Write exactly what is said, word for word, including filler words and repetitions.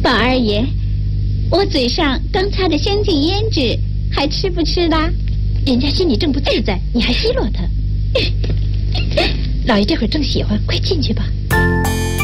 宝二爷，我嘴上刚擦的香净胭脂还吃不吃啦？ 人家心里正不自在，你还奚落他。老爷这会儿正喜欢，快进去吧。